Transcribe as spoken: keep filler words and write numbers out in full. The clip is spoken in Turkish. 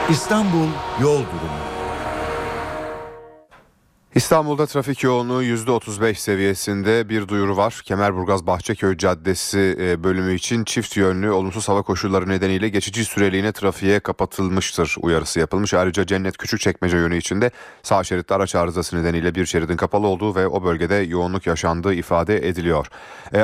İstanbul yol durumu. İstanbul'da trafik yoğunluğu yüzde otuz beş seviyesinde. Bir duyuru var. Kemerburgaz Bahçeköy Caddesi bölümü için çift yönlü olumsuz hava koşulları nedeniyle geçici süreliğine trafiğe kapatılmıştır uyarısı yapılmış. Ayrıca Cennet Küçükçekmece yönü içinde sağ şeritte araç arızası nedeniyle bir şeridin kapalı olduğu ve o bölgede yoğunluk yaşandığı ifade ediliyor.